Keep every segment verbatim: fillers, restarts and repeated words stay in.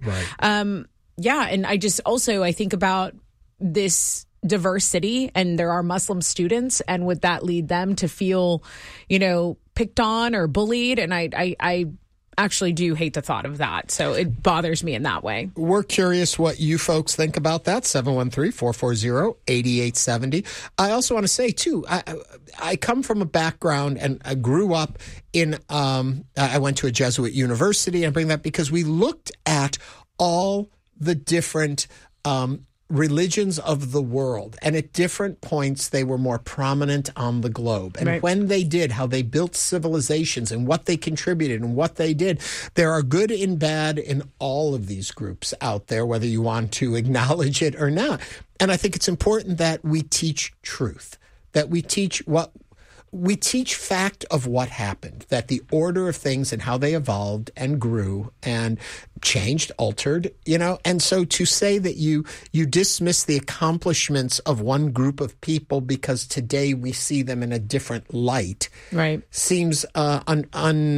Right. Um, yeah. And I just also, I think about this diverse city, and there are Muslim students, and would that lead them to feel, you know, picked on or bullied? And I, I, I actually do hate the thought of that. So it bothers me in that way. We're curious what you folks think about that. seven one three, four four zero, eight eight seven zero. I also want to say, too, I, I come from a background and I grew up in, um, I went to a Jesuit university. I bring that because we looked at all the different um religions of the world, and at different points they were more prominent on the globe. And right. when they did, how they built civilizations and what they contributed and what they did. There are good and bad in all of these groups out there, whether you want to acknowledge it or not. And I think it's important that we teach truth, that we teach what we teach fact of what happened, that the order of things and how they evolved and grew and changed, altered, you know. And so to say that you you dismiss the accomplishments of one group of people because today we see them in a different light, right, seems uh, un, un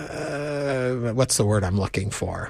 uh, what's the word I'm looking for?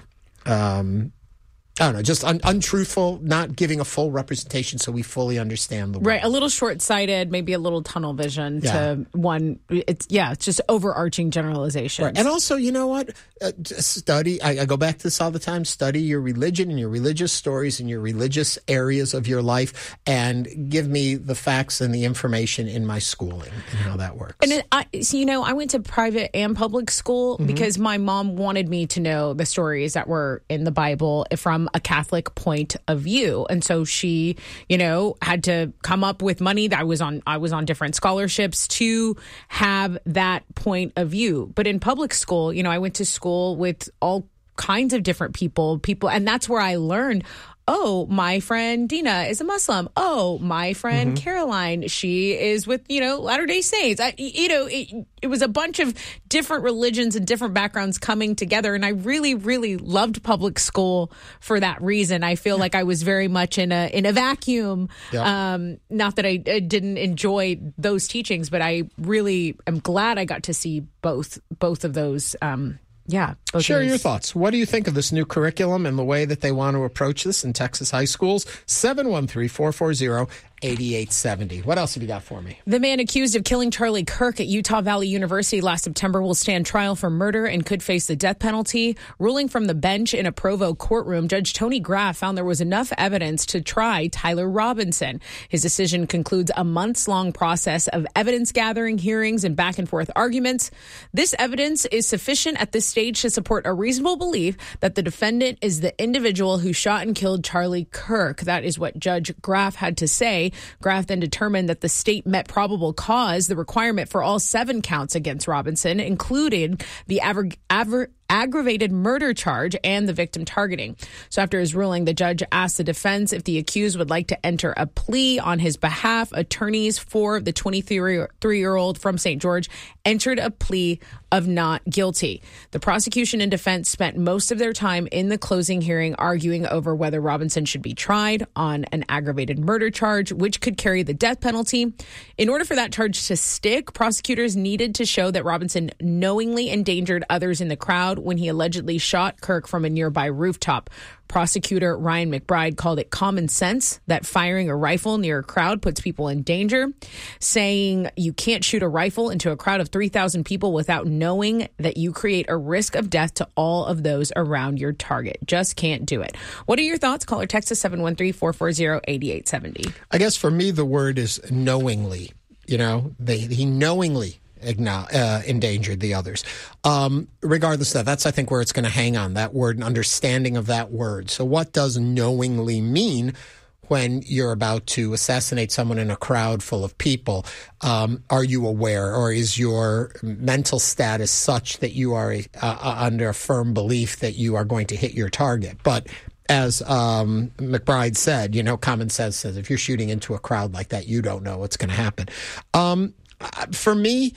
Um, I don't know, just un- untruthful, not giving a full representation so we fully understand the world. Right, a little short-sighted, maybe a little tunnel vision yeah. to one. It's yeah, it's just overarching generalizations. Right. And also, you know what? Uh, study, I, I go back to this all the time, study your religion and your religious stories and your religious areas of your life, and give me the facts and the information in my schooling and how that works. And it, I, so, you know, I went to private and public school mm-hmm. because my mom wanted me to know the stories that were in the Bible from a Catholic point of view. And so she, you know, had to come up with money that I was on, I was on different scholarships to have that point of view. But in public school, you know, I went to school with all kinds of different people, people, and that's where I learned, oh, my friend Dina is a Muslim. Oh, my friend mm-hmm. Caroline, she is with, you know, Latter-day Saints. I, you know, it, it was a bunch of different religions and different backgrounds coming together. And I really, really loved public school for that reason. I feel yeah. like I was very much in a in a vacuum. Yeah. Um, not that I, I didn't enjoy those teachings, but I really am glad I got to see both both of those um Yeah. Share your thoughts. What do you think of this new curriculum and the way that they want to approach this in Texas high schools? seven one three, four four zero, eight eight seven zero. What else have you got for me? The man accused of killing Charlie Kirk at Utah Valley University last September will stand trial for murder and could face the death penalty. Ruling from the bench in a Provo courtroom, Judge Tony Graff found there was enough evidence to try Tyler Robinson. His decision concludes a months-long process of evidence gathering, hearings, and back-and-forth arguments. This evidence is sufficient at this stage to support a reasonable belief that the defendant is the individual who shot and killed Charlie Kirk. That is what Judge Graff had to say. Graff then determined that the state met probable cause. The requirement for all seven counts against Robinson included the aver- aver- aggravated murder charge and the victim targeting. So after his ruling, the judge asked the defense if the accused would like to enter a plea on his behalf. Attorneys for the twenty-three-year-old from Saint George entered a plea of not guilty. The prosecution and defense spent most of their time in the closing hearing arguing over whether Robinson should be tried on an aggravated murder charge, which could carry the death penalty. In order for that charge to stick, prosecutors needed to show that Robinson knowingly endangered others in the crowd when he allegedly shot Kirk from a nearby rooftop. Prosecutor Ryan McBride called it common sense that firing a rifle near a crowd puts people in danger, saying you can't shoot a rifle into a crowd of three thousand people without knowing that you create a risk of death to all of those around your target. Just can't do it. What are your thoughts? Call or text us seven one three, four four zero, eight eight seven zero. I guess for me, the word is knowingly. You know, they, he knowingly Uh, endangered the others. Um, regardless of that, that's, I think, where it's going to hang on, that word and understanding of that word. So what does knowingly mean when you're about to assassinate someone in a crowd full of people? Um, are you aware, or is your mental status such that you are uh, under a firm belief that you are going to hit your target? But as um, McBride said, you know, common sense says if you're shooting into a crowd like that, you don't know what's going to happen. Um, For me,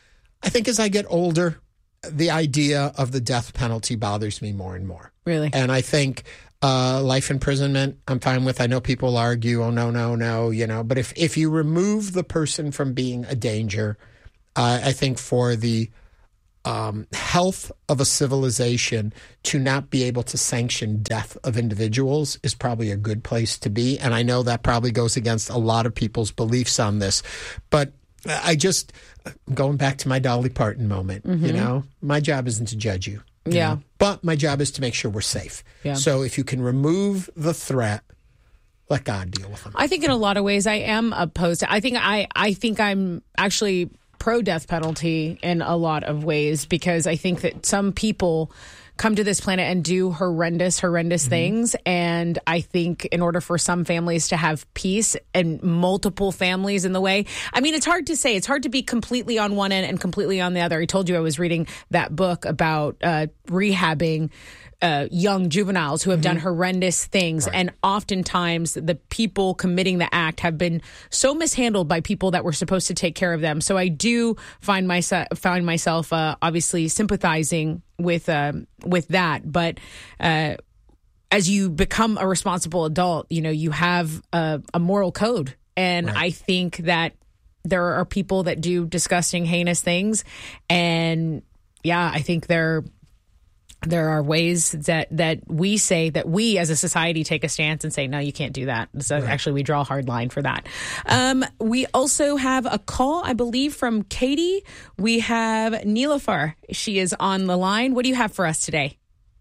I think as I get older, the idea of the death penalty bothers me more and more. Really? And I think uh, life imprisonment, I'm fine with. I know people argue, oh, no, no, no, you know. But if, if you remove the person from being a danger, uh, I think for the um, health of a civilization to not be able to sanction death of individuals is probably a good place to be. And I know that probably goes against a lot of people's beliefs on this. But I just, going back to my Dolly Parton moment, mm-hmm. you know, my job isn't to judge you. you yeah. know, but my job is to make sure we're safe. Yeah. So if you can remove the threat, let God deal with them. I think in a lot of ways I am opposed to, I think I, I think I'm actually pro-death penalty in a lot of ways, because I think that some people come to this planet and do horrendous, horrendous mm-hmm. things. And I think in order for some families to have peace and multiple families in the way, I mean, it's hard to say. It's hard to be completely on one end and completely on the other. I told you I was reading that book about uh, rehabbing Uh, young juveniles who have mm-hmm. done horrendous things. Right. And oftentimes the people committing the act have been so mishandled by people that were supposed to take care of them. So I do find myself, find myself uh, obviously sympathizing with, um, with that. But uh, as you become a responsible adult, you know, you have a, a moral code. And right. I think that there are people that do disgusting, heinous things. And yeah, I think they're There are ways that, that we say that we as a society take a stance and say, no, you can't do that. So right. actually, we draw a hard line for that. Um, we also have a call, I believe, from Katie. We have Nilafar. She is on the line. What do you have for us today?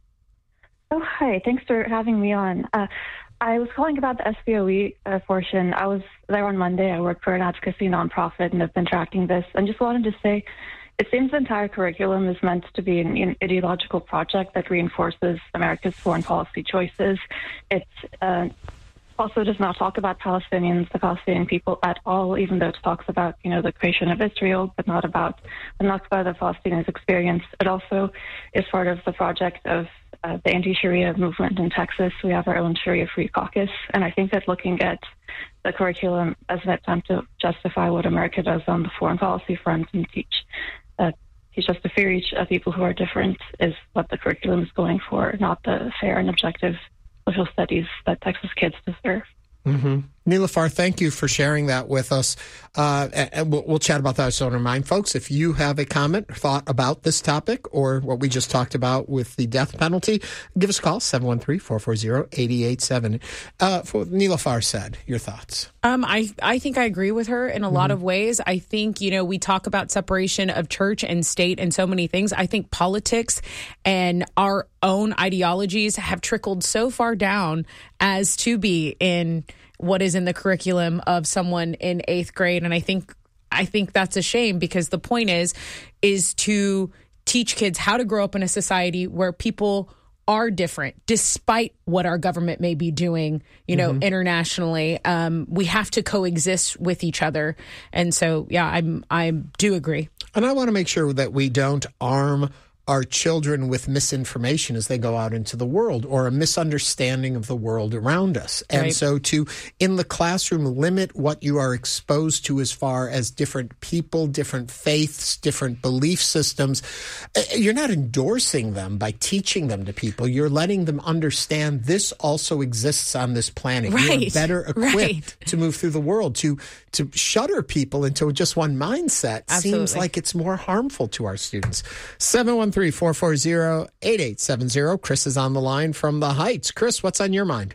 Oh, hi. Thanks for having me on. Uh, I was calling about the S B O E uh, portion. I was there on Monday. I work for an advocacy nonprofit and have been tracking this. And just wanted to say, it seems the entire curriculum is meant to be an, an ideological project that reinforces America's foreign policy choices. It uh, also does not talk about Palestinians, the Palestinian people at all, even though it talks about, you know, the creation of Israel, but not about, but not about the Palestinians' experience. It also is part of the project of uh, the anti-Sharia movement in Texas. We have our own Sharia-free caucus, and I think that looking at the curriculum as an attempt to justify what America does on the foreign policy front and teach Uh, teach us to fear each uh, people who are different is what the curriculum is going for, not the fair and objective social studies that Texas kids deserve. Mm-hmm. Nilafar, thank you for sharing that with us. Uh, and we'll, we'll chat about that. So, remind folks, if you have a comment or thought about this topic or what we just talked about with the death penalty, give us a call, seven one three, four four zero, eight zero eight seven. Uh, for what Nilafar said, your thoughts? Um, I, I think I agree with her in a mm-hmm. lot of ways. I think, you know, we talk about separation of church and state and so many things. I think politics and our own ideologies have trickled so far down as to be in what is in the curriculum of someone in eighth grade. And I think I think that's a shame, because the point is, is to teach kids how to grow up in a society where people are different, despite what our government may be doing, you know, mm-hmm. internationally. Um, we have to coexist with each other. And so, yeah, I'm, I do agree. And I want to make sure that we don't arm our children with misinformation as they go out into the world, or a misunderstanding of the world around us. And right. so to, in the classroom, limit what you are exposed to as far as different people, different faiths, different belief systems. You're not endorsing them by teaching them to people. You're letting them understand this also exists on this planet. Right. You're better equipped right. to move through the world. To, to shutter people into just one mindset Absolutely. seems like it's more harmful to our students. seven one three, four four zero, eight eight seven zero. Chris is on the line from the Heights. Chris, what's on your mind?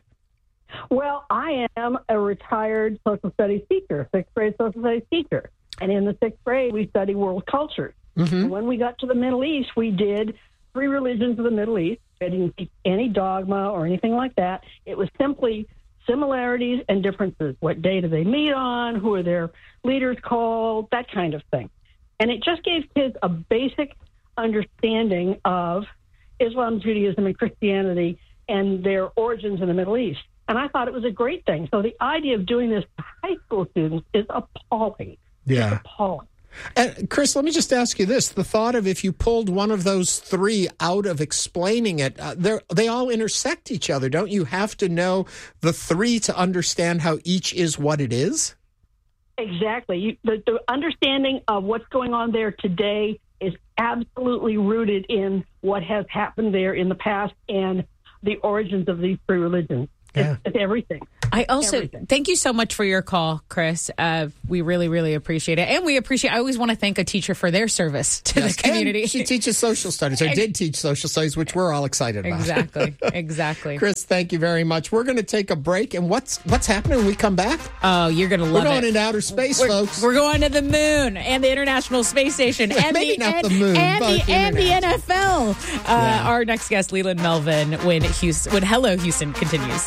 Well, I am a retired social studies teacher, sixth grade social studies teacher. And in the sixth grade, we study world cultures. Mm-hmm. When we got to the Middle East, we did three religions of the Middle East. I didn't teach any dogma or anything like that. It was simply similarities and differences. What day do they meet on? Who are their leaders called? That kind of thing. And it just gave kids a basic understanding of Islam, Judaism, and Christianity and their origins in the Middle East. And I thought it was a great thing. So the idea of doing this to high school students is appalling. Yeah. It's appalling. And Chris, let me just ask you this. The thought of if you pulled one of those three out of explaining it, uh, they all intersect each other. Don't you have to know the three to understand how each is what it is? Exactly. You, the, the understanding of what's going on there today is absolutely rooted in what has happened there in the past and the origins of these three religions. Yeah. It's, it's everything. I also everything. Thank you so much for your call, Chris. Uh, we really, really appreciate it. And we appreciate, I always want to thank a teacher for their service to Yes, the community. And she teaches social studies, or did teach social studies, which we're all excited about. Exactly, exactly. Chris, thank you very much. We're going to take a break, and what's what's happening when we come back? Oh, you're going to love We're going it. into outer space, We're, folks. we're going to the moon and the International Space Station and Maybe the, not and, the moon, and, but the, and the N F L. Uh, Yeah. Our next guest, Leland Melvin, when Houston, when Hello Houston continues.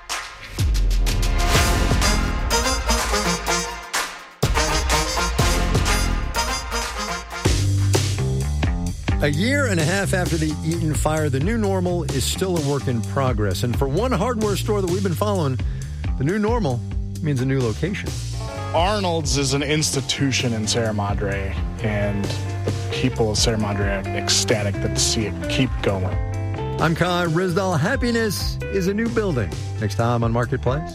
A year and a half after the Eaton fire, the new normal is still a work in progress. And for one hardware store that we've been following, the new normal means a new location. Arnold's is an institution in Sierra Madre, and the people of Sierra Madre are ecstatic to see it keep going. I'm Kai Rizdal. Happiness is a new building. Next time on Marketplace.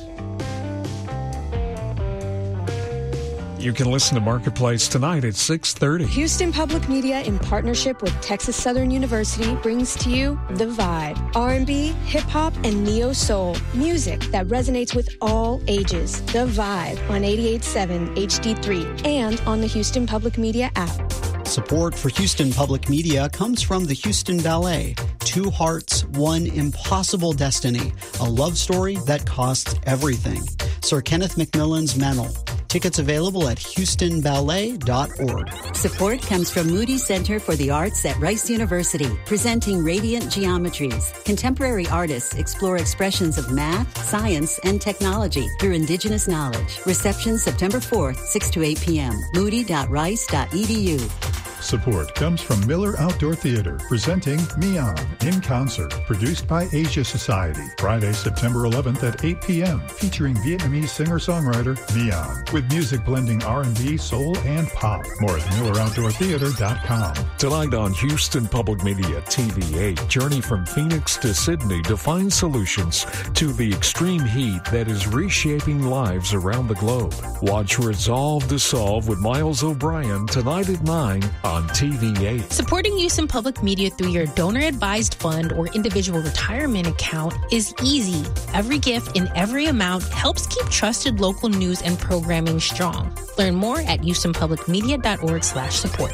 You can listen to Marketplace tonight at six thirty. Houston Public Media, in partnership with Texas Southern University, brings to you The Vibe. R and B, hip-hop, and neo-soul. Music that resonates with all ages. The Vibe on eighty-eight point seven H D three and on the Houston Public Media app. Support for Houston Public Media comes from the Houston Ballet. Two Hearts, One Impossible Destiny. A love story that costs everything. Sir Kenneth McMillan's Mental. Tickets available at houston ballet dot org. Support comes from Moody Center for the Arts at Rice University, presenting Radiant Geometries. Contemporary artists explore expressions of math, science, and technology through indigenous knowledge. Reception September fourth, six to eight p.m. moody dot rice dot e d u. Support comes from Miller Outdoor Theater, presenting Mian in Concert, produced by Asia Society, Friday, September eleventh at eight p.m., featuring Vietnamese singer-songwriter Mian, with music blending R and B, soul, and pop. More at miller outdoor theater dot com. Tonight on Houston Public Media T V eight, journey from Phoenix to Sydney to find solutions to the extreme heat that is reshaping lives around the globe. Watch Resolve to Solve with Miles O'Brien tonight at nine on T V eight. Supporting Houston Public Media through your donor-advised fund or individual retirement account is easy. Every gift in every amount helps keep trusted local news and programming strong. Learn more at houston public media dot org slash support.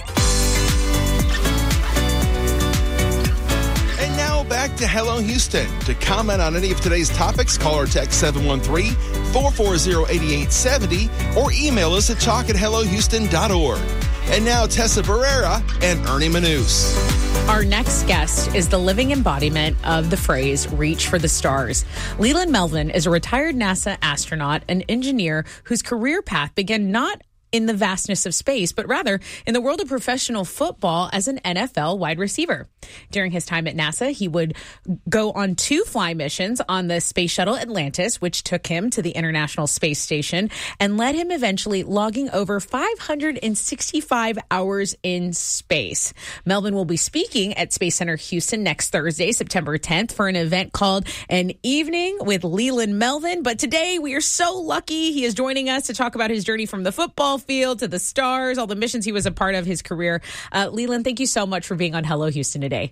And now back to Hello Houston. To comment on any of today's topics, call or text seven one three, four four zero, eight eight seven zero or email us at talk at hello houston dot org. And now Tessa Barrera and Ernie Manous. Our next guest is the living embodiment of the phrase, reach for the stars. Leland Melvin is a retired NASA astronaut and engineer whose career path began not in the vastness of space, but rather in the world of professional football as an N F L wide receiver. During his time at NASA, he would go on two fly missions on the Space Shuttle Atlantis, which took him to the International Space Station and led him eventually logging over five hundred sixty-five hours in space. Melvin will be speaking at Space Center Houston next Thursday, September tenth, for an event called An Evening with Leland Melvin. But today we are so lucky he is joining us to talk about his journey from the football field to the stars, all the missions he was a part of his career. Uh, Leland, thank you so much for being on Hello Houston today.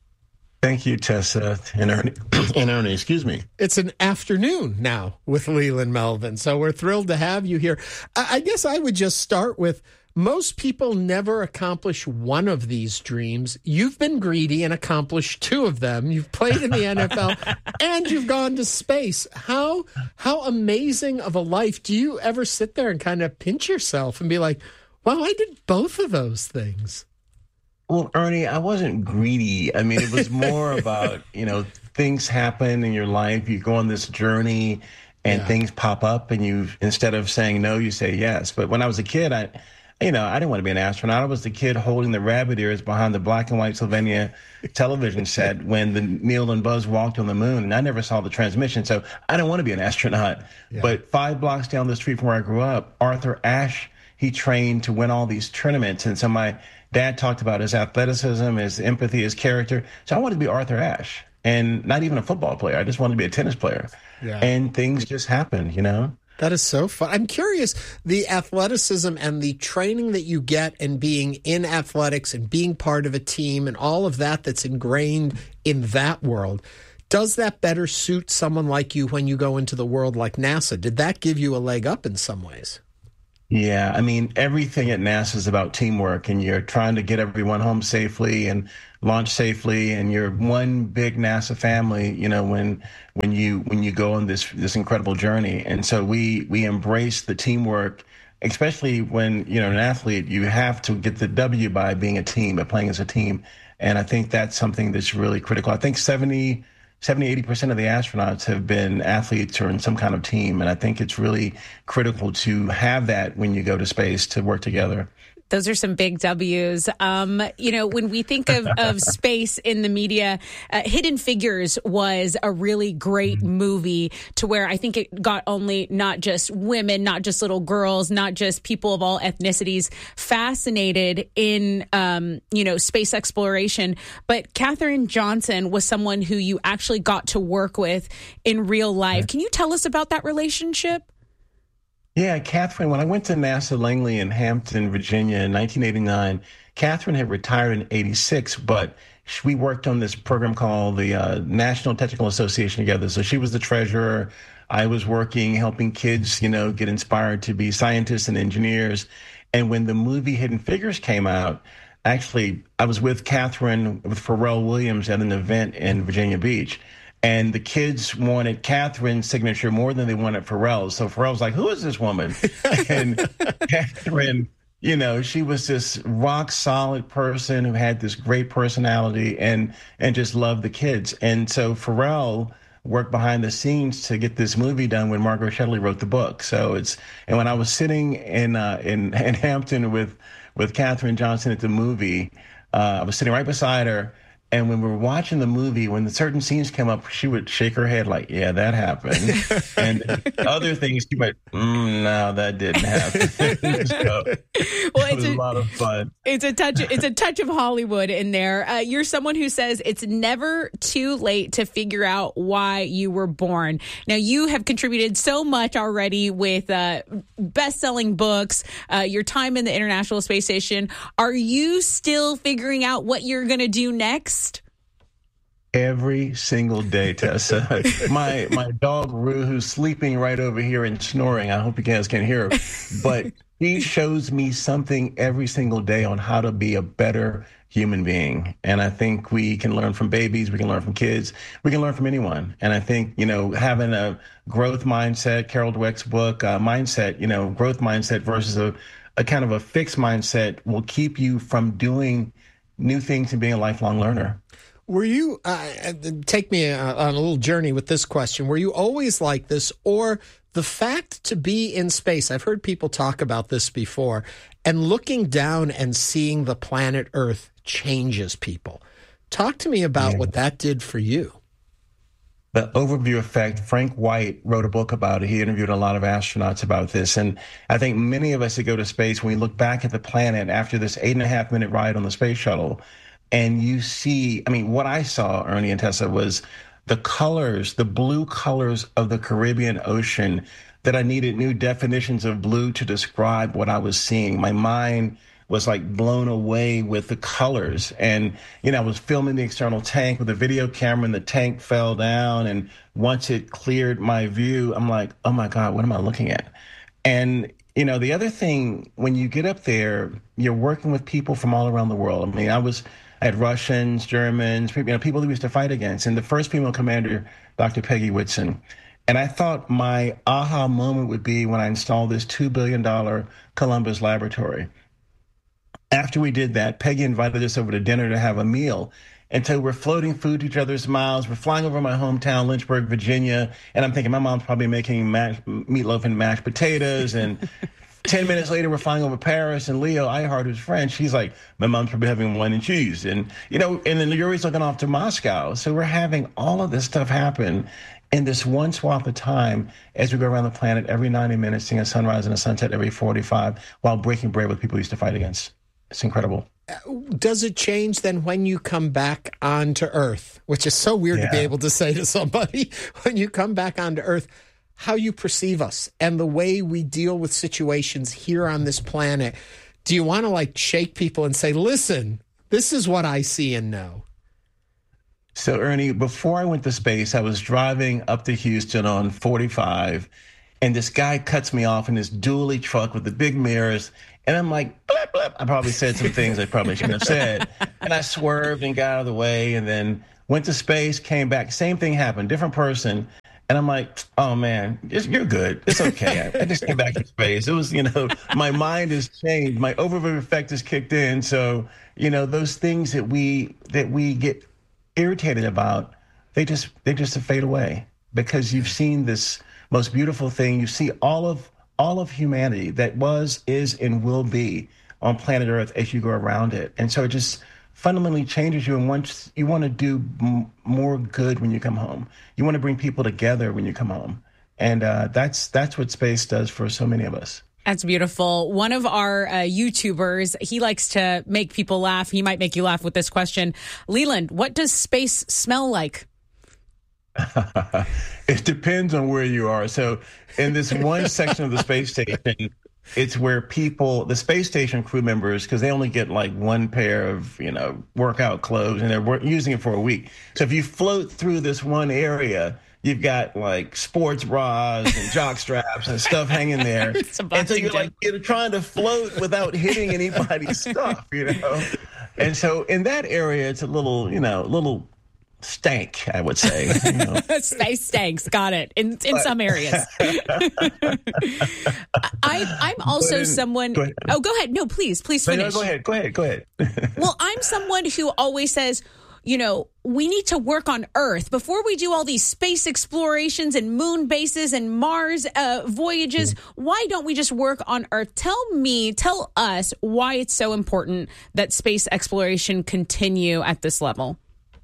Thank you, Tessa and Ernie. and Ernie, excuse me. It's an afternoon now with Leland Melvin, so we're thrilled to have you here. I, I guess I would just start with, most people never accomplish one of these dreams. You've been greedy and accomplished two of them. You've played in the N F L and you've gone to space. How how amazing of a life. Do you ever sit there and kind of pinch yourself and be like, wow, I did both of those things? Well, Ernie, I wasn't greedy. I mean, it was more about, you know, things happen in your life. You go on this journey and yeah. things pop up and you, instead of saying no, you say yes. But when I was a kid, I... You know, I didn't want to be an astronaut. I was the kid holding the rabbit ears behind the black and white Sylvania television set when the Neil and Buzz walked on the moon, and I never saw the transmission, so I didn't want to be an astronaut. Yeah. But five blocks down the street from where I grew up, Arthur Ashe, he trained to win all these tournaments, and so my dad talked about his athleticism, his empathy, his character. So I wanted to be Arthur Ashe, and not even a football player. I just wanted to be a tennis player. Yeah. And things just happened, you know? That is so fun. I'm curious, the athleticism and the training that you get and being in athletics and being part of a team and all of that that's ingrained in that world. Does that better suit someone like you when you go into the world like NASA? Did that give you a leg up in some ways? Yeah, I mean, everything at NASA is about teamwork, and you're trying to get everyone home safely and launch safely, and you're one big NASA family, you know, when when you when you go on this this incredible journey. And so we we embrace the teamwork, especially when, you know, an athlete, you have to get the W by being a team, by playing as a team. And I think that's something that's really critical. I think seventy, eighty percent of the astronauts have been athletes or in some kind of team. And I think it's really critical to have that when you go to space, to work together. Those are some big W's. Um, you know, when we think of, of space in the media, uh, Hidden Figures was a really great movie to where I think it got only not just women, not just little girls, not just people of all ethnicities fascinated in, um, you know, space exploration. But Katherine Johnson was someone who you actually got to work with in real life. Can you tell us about that relationship? Yeah, Katherine, when I went to NASA Langley in Hampton, Virginia in nineteen eighty-nine, Katherine had retired in eighty-six, but we worked on this program called the uh, National Technical Association together. So she was the treasurer. I was working, helping kids, you know, get inspired to be scientists and engineers. And when the movie Hidden Figures came out, actually, I was with Katherine, with Pharrell Williams at an event in Virginia Beach. And the kids wanted Katherine's signature more than they wanted Pharrell's. So Pharrell was like, who is this woman? And Katherine, you know, she was this rock solid person who had this great personality and and just loved the kids. And so Pharrell worked behind the scenes to get this movie done when Margaret Shetterly wrote the book. So it's, and when I was sitting in uh, in, in Hampton with, with Katherine Johnson at the movie, uh, I was sitting right beside her. And when we were watching the movie, when the certain scenes came up, she would shake her head like, yeah, that happened. And other things, she might, mm, no, that didn't happen. So, well, it was a, a lot of fun. It's a touch, it's a touch of Hollywood in there. Uh, you're someone who says it's never too late to figure out why you were born. Now, you have contributed so much already with uh, best-selling books, uh, your time in the International Space Station. Are you still figuring out what you're going to do next? Every single day, Tessa. my my dog Rue, who's sleeping right over here and snoring. I hope you guys can hear her. But he shows me something every single day on how to be a better human being. And I think we can learn from babies, we can learn from kids, we can learn from anyone. And I think, you know, having a growth mindset, Carol Dweck's book, uh, mindset, you know, growth mindset versus a, a kind of a fixed mindset will keep you from doing new things and being a lifelong learner. Were you, uh, take me uh, on a little journey with this question, were you always like this, or the fact to be in space, I've heard people talk about this before, and looking down and seeing the planet Earth changes people. Talk to me about yeah. what that did for you. The overview effect, Frank White wrote a book about it. He interviewed a lot of astronauts about this. And I think many of us that go to space, when we look back at the planet after this eight and a half minute ride on the space shuttle, and you see, I mean, what I saw, Ernie and Tessa, was the colors, the blue colors of the Caribbean Ocean, that I needed new definitions of blue to describe what I was seeing. My mind was like blown away with the colors. And, you know, I was filming the external tank with a video camera, and the tank fell down. And once it cleared my view, I'm like, oh my God, what am I looking at? And, you know, the other thing, when you get up there, you're working with people from all around the world. I mean, I was, I had Russians, Germans, people, you know, people that we used to fight against. And the first female commander, Doctor Peggy Whitson. And I thought my aha moment would be when I installed this two billion dollars Columbus laboratory. After we did that, Peggy invited us over to dinner to have a meal. And so we're floating food to each other's mouths. We're flying over my hometown, Lynchburg, Virginia. And I'm thinking my mom's probably making mash, meatloaf and mashed potatoes. And ten minutes later, we're flying over Paris. And Leo Eihart, who's French, she's like, my mom's probably having wine and cheese. And, you know, and then Yuri's looking off to Moscow. So we're having all of this stuff happen in this one swath of time as we go around the planet every ninety minutes, seeing a sunrise and a sunset every forty-five, while breaking bread with people we used to fight against. It's incredible. Does it change then when you come back onto Earth, which is so weird yeah. to be able to say to somebody, when you come back onto Earth, how you perceive us and the way we deal with situations here on this planet? Do you want to like shake people and say, listen, this is what I see and know? So, Ernie, before I went to space, I was driving up to Houston on forty-five, and this guy cuts me off in this dually truck with the big mirrors. And I'm like, blip, blip. I probably said some things I probably shouldn't have said. And I swerved and got out of the way and then went to space, came back. Same thing happened, different person. And I'm like, oh, man, you're good. It's okay. I just came back to space. It was, you know, my mind has changed. My overview effect has kicked in. So, you know, those things that we that we get irritated about, they just they just fade away because you've seen this most beautiful thing. You see all of all of humanity that was, is, and will be on planet Earth as you go around it. And so it just fundamentally changes you. And once you want to do m- more good when you come home, you want to bring people together when you come home. And uh, that's that's what space does for so many of us. That's beautiful. One of our uh, YouTubers, he likes to make people laugh. He might make you laugh with this question. Leland, what does space smell like? It depends on where you are. So in this one section of the space station, it's where people, the space station crew members, because they only get like one pair of, you know, workout clothes and they're using it for a week. So if you float through this one area, you've got like sports bras and jock straps and stuff hanging there. And so you're like, you're trying to float without hitting anybody's stuff, you know? And so in that area, it's a little, you know, a little stank, I would say. You know? Space stanks, got it. In in some areas. I, I'm also in, someone. Go oh, go ahead. No, please, please finish. No, go ahead. Go ahead. Go ahead. Well, I'm someone who always says, you know, we need to work on Earth before we do all these space explorations and moon bases and Mars uh, voyages. Mm-hmm. Why don't we just work on Earth? Tell me, tell us why it's so important that space exploration continue at this level.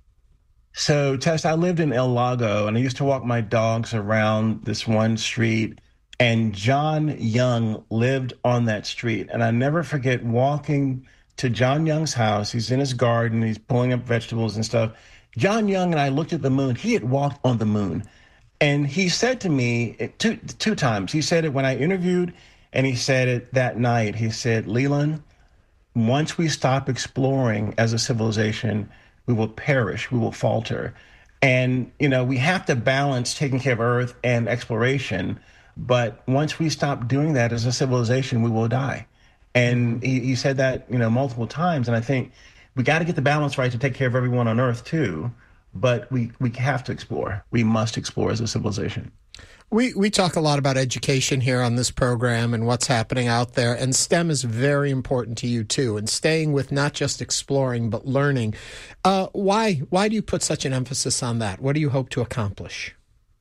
So, Tess, I lived in El Lago, and I used to walk my dogs around this one street, and John Young lived on that street. And I never forget walking to John Young's house. He's in his garden. He's pulling up vegetables and stuff. John Young and I looked at the moon. He had walked on the moon. And he said to me two, two times. He said it when I interviewed, and he said it that night. He said, Leland, once we stop exploring as a civilization, we will perish, we will falter. And, you know, we have to balance taking care of Earth and exploration. But once we stop doing that as a civilization, we will die. And he, he said that, you know, multiple times. And I think we got to get the balance right to take care of everyone on Earth, too. But we, we have to explore. We must explore as a civilization. We we talk a lot about education here on this program and what's happening out there, and STEM is very important to you too, and staying with not just exploring but learning. Uh, why why do you put such an emphasis on that? What do you hope to accomplish?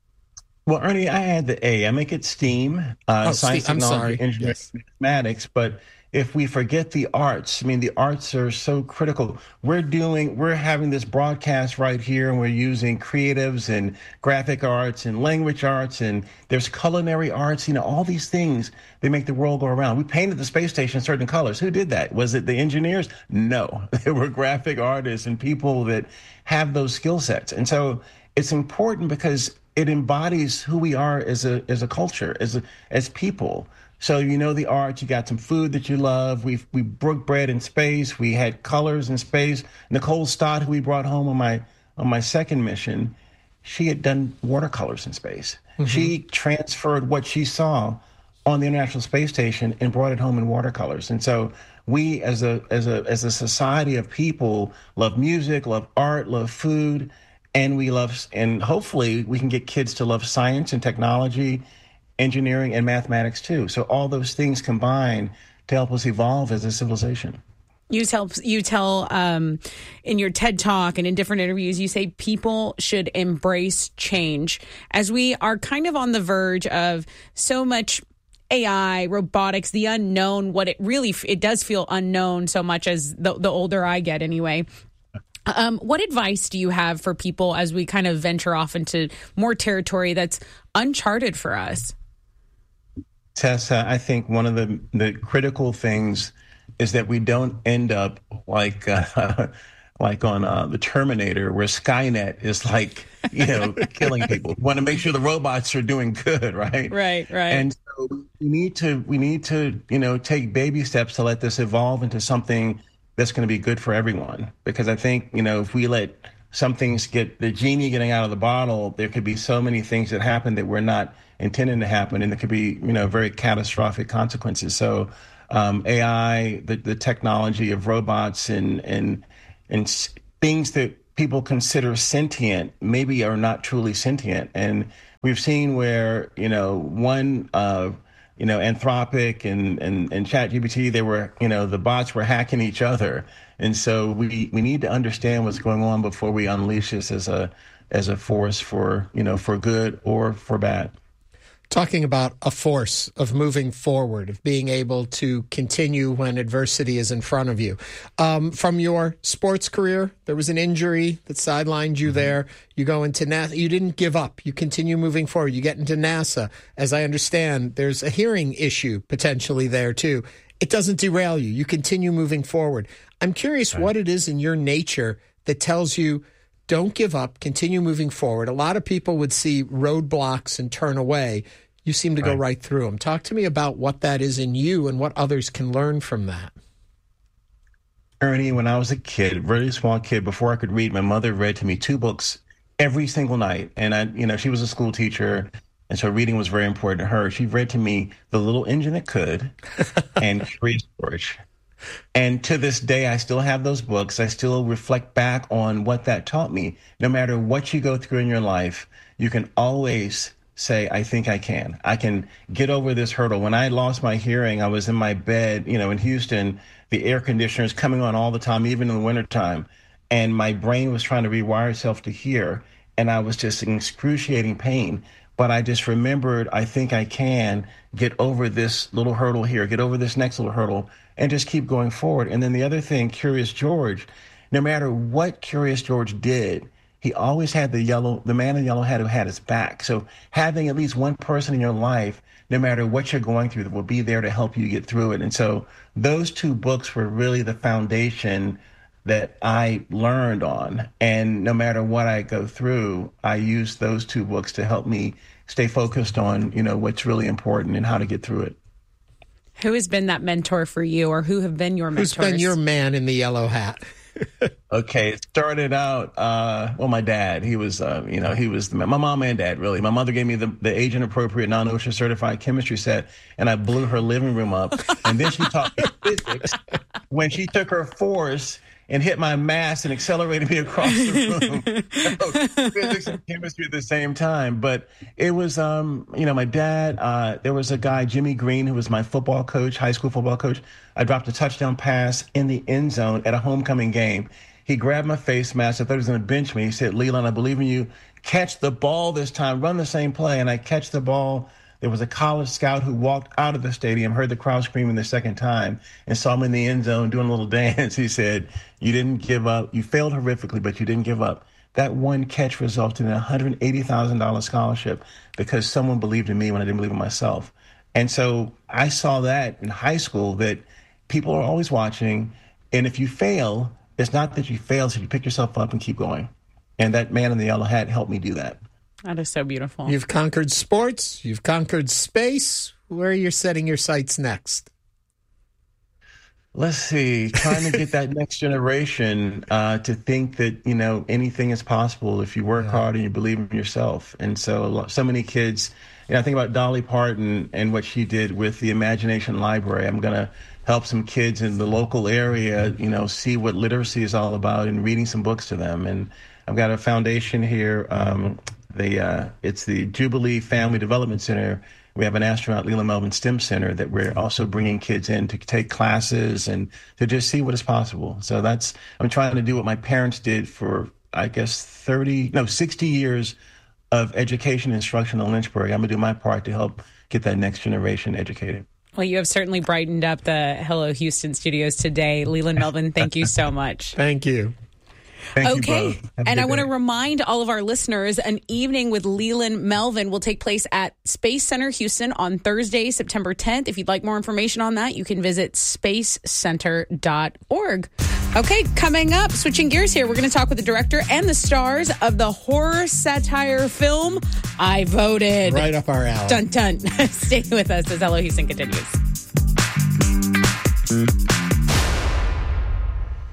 Well, Ernie, I had the A. I make it STEAM, uh, oh, science, Steve, I'm technology, sorry. engineering, yes. mathematics, but if we forget the arts, I mean, the arts are so critical. We're doing, we're having this broadcast right here, and we're using creatives and graphic arts and language arts, and there's culinary arts, you know, all these things, they make the world go around. We painted the space station certain colors. Who did that? Was it the engineers? No, they were graphic artists and people that have those skill sets. And so it's important because it embodies who we are as a as a culture, as a, as people. So, you know, the arts, you got some food that you love. We we broke bread in space. We had colors in space. Nicole Stott, who we brought home on my on my second mission, she had done watercolors in space. Mm-hmm. She transferred what she saw on the International Space Station and brought it home in watercolors. And so we as a as a as a society of people love music, love art, love food, and we love, and hopefully we can get kids to love science and technology, engineering and mathematics too. So all those things combine to help us evolve as a civilization. You tell you tell um, in your TED Talk and in different interviews, you say people should embrace change. As we are kind of on the verge of so much A I, robotics, the unknown, what it really, it does feel unknown so much as the, the older I get anyway. Um, what advice do you have for people as we kind of venture off into more territory that's uncharted for us? Tessa, I think one of the, the critical things is that we don't end up like uh, like on uh, the Terminator, where Skynet is like, you know, killing people. We want to make sure the robots are doing good, right? Right, right. And so we need to we need to you know take baby steps to let this evolve into something that's going to be good for everyone. Because I think, you know, if we let some things get the genie getting out of the bottle. There could be so many things that happen that we're not intending to happen, and there could be, you know, very catastrophic consequences. So um, A I, the, the technology of robots and and and things that people consider sentient maybe are not truly sentient. And we've seen where, you know, one, uh, you know, Anthropic and, and, and ChatGPT, they were, you know, the bots were hacking each other. And so we, we need to understand what's going on before we unleash this as a, as a force for, you know, for good or for bad. Talking about a force of moving forward, of being able to continue when adversity is in front of you. Um, from your sports career, there was an injury that sidelined you there. You go into NASA. You didn't give up. You continue moving forward. You get into NASA. As I understand, there's a hearing issue potentially there too. It doesn't derail you. You continue moving forward. I'm curious right. what it is in your nature that tells you don't give up, continue moving forward. A lot of people would see roadblocks and turn away. You seem to go right, right through them. Talk to me about what that is in you and what others can learn from that. Ernie, when I was a kid, really small kid, before I could read, my mother read to me two books every single night. And I, you know, she was a school teacher, and so reading was very important to her. She read to me The Little Engine That Could and Curious George. And to this day, I still have those books. I still reflect back on what that taught me. No matter what you go through in your life, you can always say, I think I can. I can get over this hurdle. When I lost my hearing, I was in my bed, you know, in Houston, the air conditioner is coming on all the time, even in the wintertime. And my brain was trying to rewire itself to hear. And I was just in excruciating pain. But I just remembered, I think I can get over this little hurdle here, get over this next little hurdle, and just keep going forward. And then the other thing, Curious George, no matter what Curious George did, he always had the yellow, the man in the yellow hat who had his back. So having at least one person in your life, no matter what you're going through, that will be there to help you get through it. And so those two books were really the foundation that I learned on. And no matter what I go through, I use those two books to help me stay focused on, you know, what's really important and how to get through it. Who has been that mentor for you, or who have been your mentors? Who's been your man in the yellow hat? Okay, it started out, uh, well, my dad, he was, uh, you know, he was the man. My mom and dad, really. My mother gave me the, the age-appropriate non-OSHA certified chemistry set, and I blew her living room up. And then she taught me physics when she took her force and hit my mass and accelerated me across the room. So, physics and chemistry at the same time. But it was, um, you know, my dad, uh, there was a guy, Jimmy Green, who was my football coach, high school football coach. I dropped a touchdown pass in the end zone at a homecoming game. He grabbed my face mask. I thought he was going to bench me. He said, Leland, I believe in you. Catch the ball this time. Run the same play. And I catch the ball. There was a college scout who walked out of the stadium, heard the crowd screaming the second time, and saw him in the end zone doing a little dance. He said, you didn't give up. You failed horrifically, but you didn't give up. That one catch resulted in a one hundred eighty thousand dollars scholarship because someone believed in me when I didn't believe in myself. And so I saw that in high school, that people are always watching. And if you fail, it's not that you fail, so you pick yourself up and keep going. And that man in the yellow hat helped me do that. That is so beautiful. You've conquered sports. You've conquered space. Where are you setting your sights next? Let's see. Trying to get that next generation uh, to think that, you know, anything is possible if you work yeah. hard and you believe in yourself. And so so many kids, you know, I think about Dolly Parton and what she did with the Imagination Library. I'm going to help some kids in the local area, you know, see what literacy is all about and reading some books to them. And I've got a foundation here. Um, The uh, it's the Jubilee Family Development Center. We have an astronaut, Leland Melvin STEM Center, that we're also bringing kids in to take classes and to just see what is possible. So that's, I'm trying to do what my parents did for, I guess, thirty, no, sixty years of education and instruction in Lynchburg. I'm going to do my part to help get that next generation educated. Well, you have certainly brightened up the Hello Houston studios today. Leland Melvin, thank you so much. Thank you. Thank okay. You both. And I want to day. remind all of our listeners, an evening with Leland Melvin will take place at Space Center Houston on Thursday, September tenth. If you'd like more information on that, you can visit space center dot org. Okay, coming up, switching gears here, we're going to talk with the director and the stars of the horror satire film, I Voted. Right up our alley. Dun, dun. Stay with us as Hello Houston continues.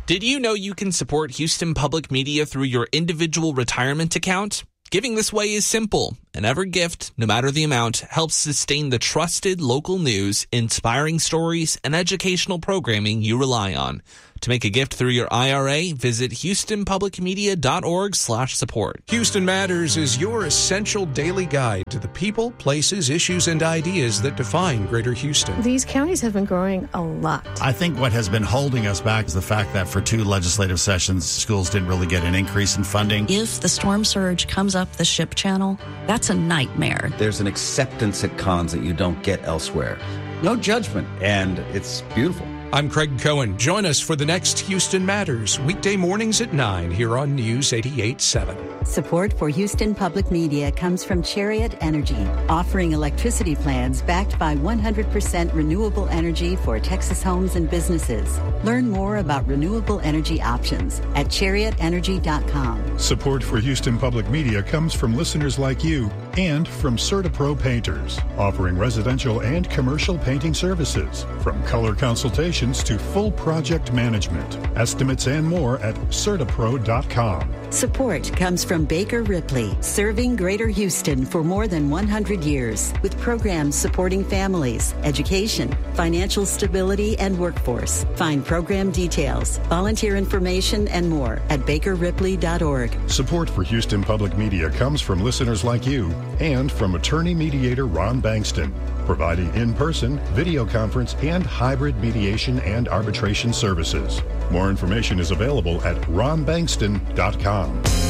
Did you know you can support Houston Public Media through your individual retirement account? Giving this way is simple, and every gift, no matter the amount, helps sustain the trusted local news, inspiring stories, and educational programming you rely on. To make a gift through your I R A, visit houstonpublicmedia.org slash support. Houston Matters is your essential daily guide to the people, places, issues, and ideas that define Greater Houston. These counties have been growing a lot. I think what has been holding us back is the fact that for two legislative sessions, schools didn't really get an increase in funding. If the storm surge comes up the ship channel, that's a nightmare. There's an acceptance at cons that you don't get elsewhere. No judgment, and it's beautiful. I'm Craig Cohen. Join us for the next Houston Matters, weekday mornings at nine here on News eighty-eight point seven. Support for Houston Public Media comes from Chariot Energy, offering electricity plans backed by one hundred percent renewable energy for Texas homes and businesses. Learn more about renewable energy options at chariot energy dot com. Support for Houston Public Media comes from listeners like you and from CertaPro Painters, offering residential and commercial painting services, from color consultations to full project management. Estimates and more at certapro dot com. Support comes from Baker Ripley, serving Greater Houston for more than one hundred years, with programs supporting families, education, financial stability, and workforce. Find program details, volunteer information, and more at baker ripley dot org. Support for Houston Public Media comes from listeners like you and from attorney mediator Ron Bankston, providing in-person, video conference, and hybrid mediation and arbitration services. More information is available at ron bankston dot com.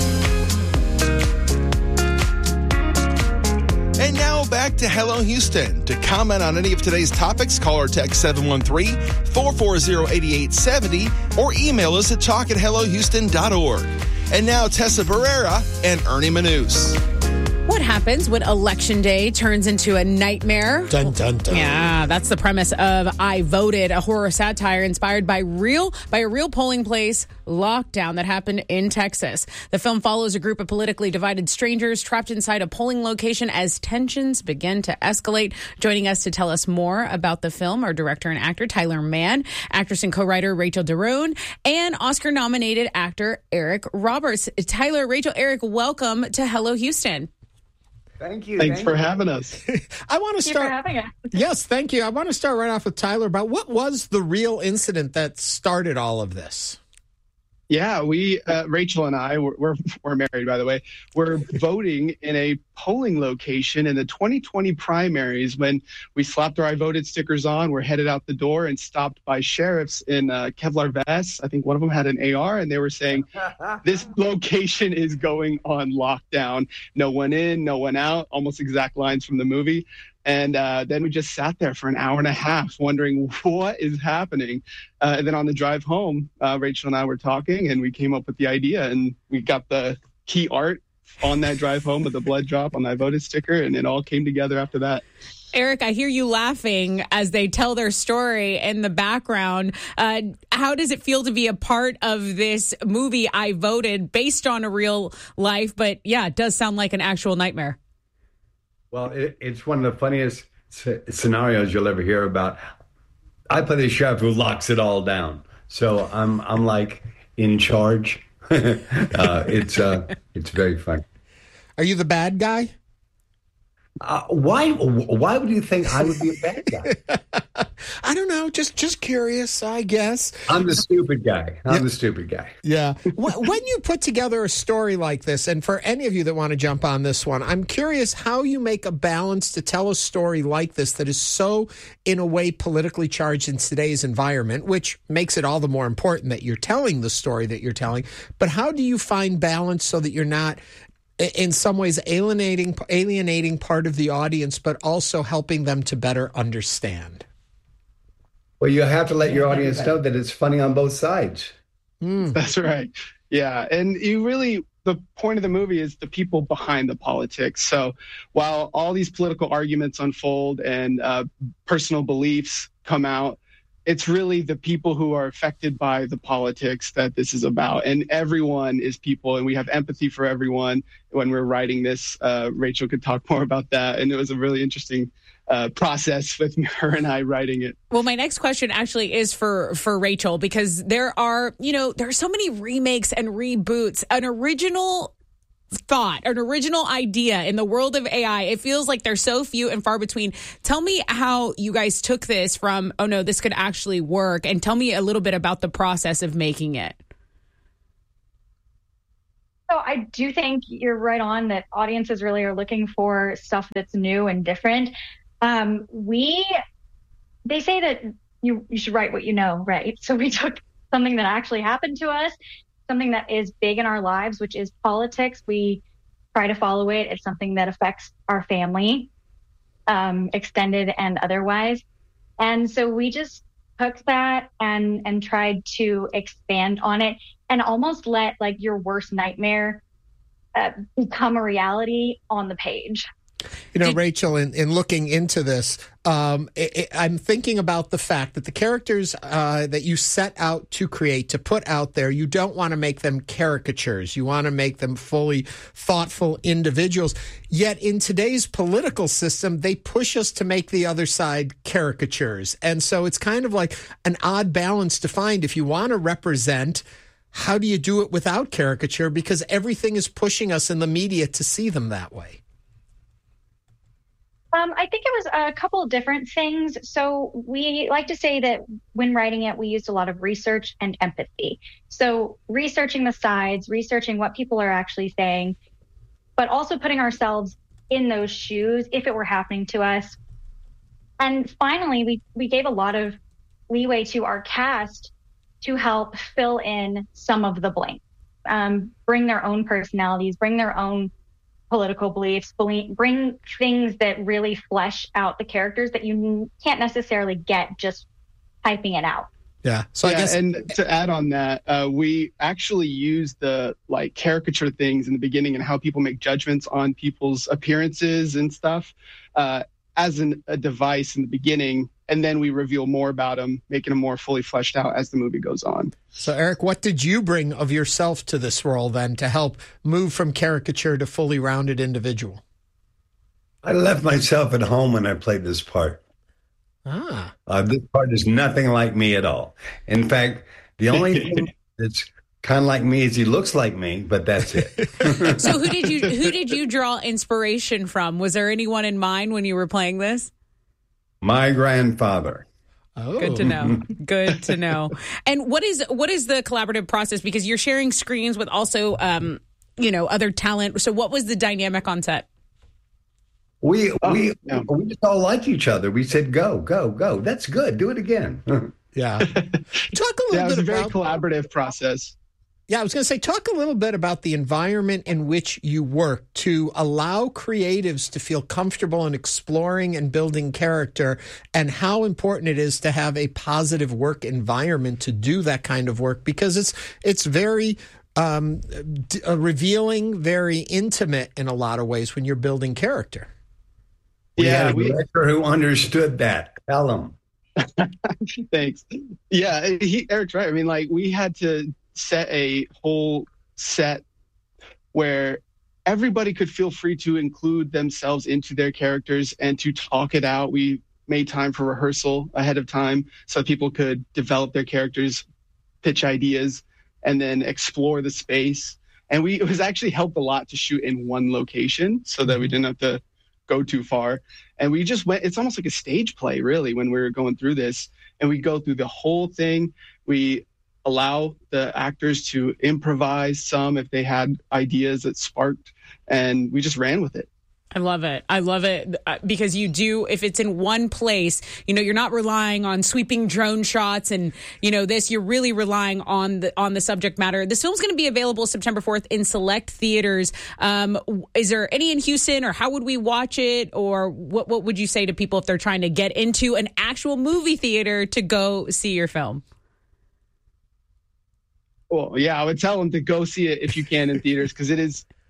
And now back to Hello Houston. To comment on any of today's topics, call or text seven one three, four four zero, eight eight seven zero or email us at talk at hello houston dot org. And now Tessa Barrera and Ernie Manous. What happens when Election Day turns into a nightmare? Dun, dun, dun. Yeah, that's the premise of I Voted, a horror satire inspired by real by a real polling place lockdown that happened in Texas. The film follows a group of politically divided strangers trapped inside a polling location as tensions begin to escalate. Joining us to tell us more about the film are director and actor Tyler Mann, actress and co-writer Rachel Daroon, and Oscar-nominated actor Eric Roberts. Tyler, Rachel, Eric, welcome to Hello Houston. Thank you. Thanks thank for you. having us. I want to Thank you start. for having us. Yes, thank you. I want to start right off with Tyler about what was the real incident that started all of this? Yeah, we, uh, Rachel and I, we're, we're, we're married, by the way. We're voting in a polling location in the twenty twenty primaries when we slapped our I Voted stickers on. We're headed out the door and stopped by sheriffs in uh, Kevlar vests. I think one of them had an A R, and they were saying, this location is going on lockdown. No one in, no one out, almost exact lines from the movie. And uh, then we just sat there for an hour and a half wondering what is happening. Uh, and then on the drive home, uh, Rachel and I were talking and we came up with the idea and we got the key art on that drive home with the blood drop on the I Voted sticker. And it all came together after that. Eric, I hear you laughing as they tell their story in the background. Uh, how does it feel to be a part of this movie, I Voted, based on a real life? But yeah, it does sound like an actual nightmare. Well, it, it's one of the funniest c- scenarios you'll ever hear about. I play the sheriff who locks it all down, so I'm I'm like in charge. uh, it's uh, it's very fun. Are you the bad guy? Uh, why? Why would you think I would be a bad guy? I don't know. Just just curious, I guess. I'm the stupid guy. I'm yeah. the stupid guy. Yeah. When you put together a story like this, and for any of you that want to jump on this one, I'm curious how you make a balance to tell a story like this that is so, in a way, politically charged in today's environment, which makes it all the more important that you're telling the story that you're telling. But how do you find balance so that you're not, in some ways, alienating alienating part of the audience, but also helping them to better understand? Well, you have to let your audience know that it's funny on both sides. Mm. That's right. Yeah. And you really, the point of the movie is the people behind the politics. So while all these political arguments unfold and uh, personal beliefs come out, it's really the people who are affected by the politics that this is about. And everyone is people, and we have empathy for everyone. When we're writing this, uh, Rachel could talk more about that. And it was a really interesting uh, process with her and I writing it. Well, my next question actually is for, for Rachel, because there are, you know, there are so many remakes and reboots. An original thought, an original idea in the world of A I, it feels like they're so few and far between. Tell me how you guys took this from, oh no, this could actually work, and tell me a little bit about the process of making it. So I do think you're right on that audiences really are looking for stuff that's new and different. Um, we, they say that you, you should write what you know, right? So we took something that actually happened to us, something that is big in our lives, which is politics. We try to follow it. It's something that affects our family, um, extended and otherwise. And so we just took that and, and tried to expand on it and almost let like your worst nightmare uh, become a reality on the page. You know, Rachel, in, in looking into this, um, it, it, I'm thinking about the fact that the characters uh, that you set out to create, to put out there, you don't want to make them caricatures. You want to make them fully thoughtful individuals. Yet in today's political system, they push us to make the other side caricatures. And so it's kind of like an odd balance to find. If you want to represent, how do you do it without caricature? Because everything is pushing us in the media to see them that way. Um, I think it was a couple of different things. So we like to say that when writing it, we used a lot of research and empathy. So researching the sides, researching what people are actually saying, but also putting ourselves in those shoes if it were happening to us. And finally, we, we gave a lot of leeway to our cast to help fill in some of the blanks, um, bring their own personalities, bring their own political beliefs, bring things that really flesh out the characters that you can't necessarily get just typing it out. Yeah. So yeah, I guess, and to add on that, uh, we actually use the like caricature things in the beginning and how people make judgments on people's appearances and stuff uh, as an, a device in the beginning. And then we reveal more about them, making them more fully fleshed out as the movie goes on. So, Eric, what did you bring of yourself to this role then to help move from caricature to fully rounded individual? I left myself at home when I played this part. Ah. Uh, this part is nothing like me at all. In fact, the only thing that's kind of like me is he looks like me, but that's it. So who did you who did you draw inspiration from? Was there anyone in mind when you were playing this? My grandfather. Oh. Good to know. Good to know. And what is what is the collaborative process? Because you're sharing screens with also, um, you know, other talent. So what was the dynamic on set? We Oh, we yeah. we just all like each other. We said, "Go, go, go." That's good. Do it again. Yeah. Talk a little Yeah, it was bit a very about collaborative process. Yeah, I was going to say, talk a little bit about the environment in which you work to allow creatives to feel comfortable in exploring and building character, and how important it is to have a positive work environment to do that kind of work, because it's it's very um, d- uh, revealing, very intimate in a lot of ways when you're building character. We Yeah, had a we- director who understood that. Tell him. Thanks. Yeah, he, Eric's right. I mean, like, we had to set a whole set where everybody could feel free to include themselves into their characters and to talk it out. We made time for rehearsal ahead of time so people could develop their characters, pitch ideas, and then explore the space. And we it was actually helped a lot to shoot in one location so that we didn't have to go too far. And we just went, it's almost like a stage play, really, when we were going through this. And we go through the whole thing. We allow the actors to improvise some if they had ideas that sparked, and we just ran with it. I love it. I love it uh, because you do, if it's in one place, you know, you're not relying on sweeping drone shots and, you know, this, you're really relying on the, on the subject matter. This film's going to be available September fourth in select theaters. Um, is there any in Houston, or how would we watch it? Or what, what would you say to people if they're trying to get into an actual movie theater to go see your film? Well, yeah, I would tell them to go see it if you can in theaters, because it is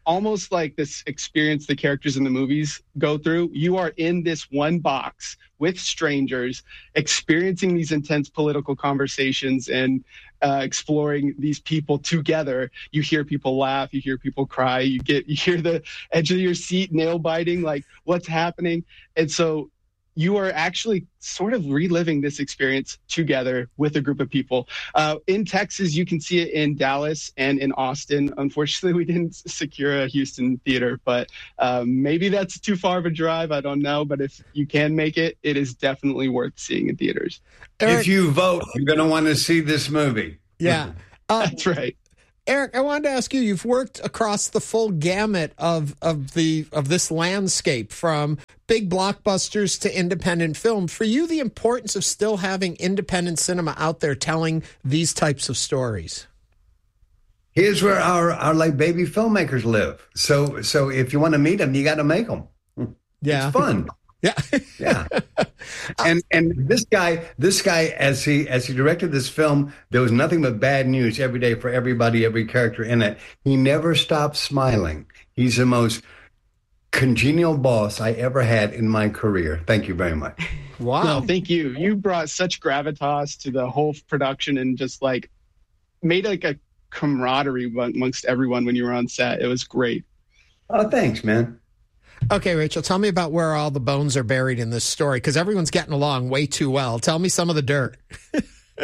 almost like this experience the characters in the movies go through. You are in this one box with strangers, experiencing these intense political conversations and uh, exploring these people together. You hear people laugh, you hear people cry, you get you hear the edge of your seat nail biting, like what's happening. And so you are actually sort of reliving this experience together with a group of people. Uh, in Texas, you can see it in Dallas and in Austin. Unfortunately, we didn't secure a Houston theater, but um, maybe that's too far of a drive. I don't know. But if you can make it, it is definitely worth seeing in theaters. Eric, if you vote, you're going to want to see this movie. Yeah. Uh, that's right. Eric, I wanted to ask you, you've worked across the full gamut of, of the of this landscape, from big blockbusters to independent film. For you, the importance of still having independent cinema out there telling these types of stories. Here's where our, our like baby filmmakers live. So so if you want to meet them, you got to make them. Yeah. It's fun. Yeah. Yeah. And and this guy, this guy, as he as he directed this film, there was nothing but bad news every day for everybody, every character in it. He never stopped smiling. He's the most congenial boss I ever had in my career. Thank you very much. Wow. No, thank you. You brought such gravitas to the whole production and just like made like a camaraderie amongst everyone when you were on set. It was great. Oh, thanks, man. Okay, Rachel, tell me about where all the bones are buried in this story, because everyone's getting along way too well. Tell me some of the dirt. uh,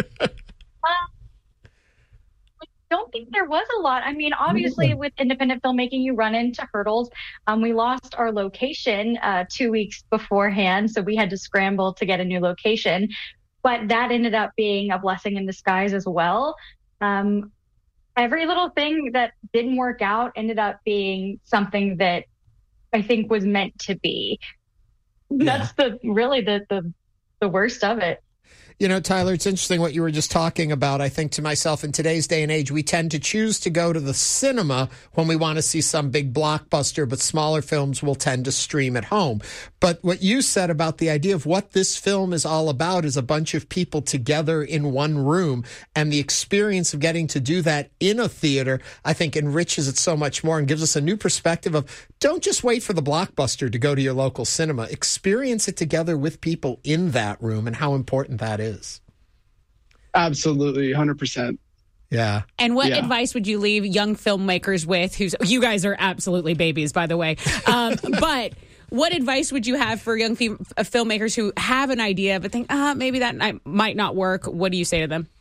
I don't think there was a lot. I mean, obviously, with independent filmmaking, you run into hurdles. Um, we lost our location uh, two weeks beforehand, so we had to scramble to get a new location. But that ended up being a blessing in disguise as well. Um, every little thing that didn't work out ended up being something that I think was meant to be. That's yeah. the really the, the the worst of it. You know, Tyler, it's interesting what you were just talking about. I think to myself, in today's day and age, we tend to choose to go to the cinema when we want to see some big blockbuster, but smaller films will tend to stream at home. But what you said about the idea of what this film is all about is a bunch of people together in one room, and the experience of getting to do that in a theater, I think enriches it so much more and gives us a new perspective of, don't just wait for the blockbuster to go to your local cinema. Experience it together with people in that room and how important that is. Absolutely, one hundred percent. Yeah. And what yeah. advice would you leave young filmmakers with? Who's you guys are absolutely babies, by the way. Um, but what advice would you have for young f- filmmakers who have an idea but think, ah, maybe that might not work? What do you say to them?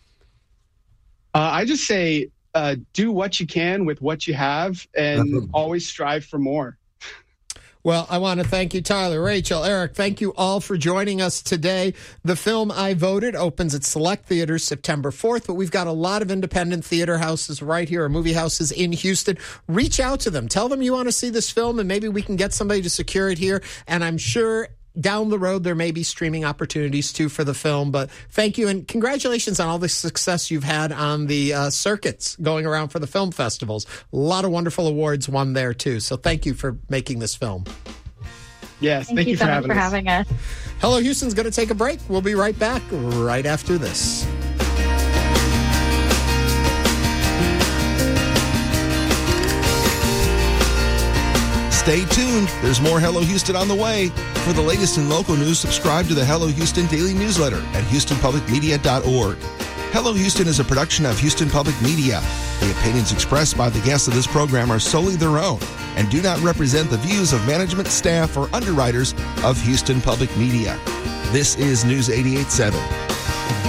Uh, I just say, uh, do what you can with what you have, and always strive for more. Well, I want to thank you, Tyler, Rachel, Eric. Thank you all for joining us today. The film I Voted opens at select theaters September fourth, but we've got a lot of independent theater houses right here, or movie houses in Houston. Reach out to them. Tell them you want to see this film, and maybe we can get somebody to secure it here. And I'm sure down the road there may be streaming opportunities too for the film. But thank you, and congratulations on all the success you've had on the uh, circuits going around for the film festivals. A lot of wonderful awards won there too. So thank you for making this film. Yes, thank, thank you, you so for, much having, for us. having us. Hello Houston's going to take a break. We'll be right back right after this. Stay tuned. There's more Hello Houston on the way. For the latest in local news, subscribe to the Hello Houston daily newsletter at houston public media dot org. Hello Houston is a production of Houston Public Media. The opinions expressed by the guests of this program are solely their own and do not represent the views of management, staff, or underwriters of Houston Public Media. This is News eighty-eight point seven.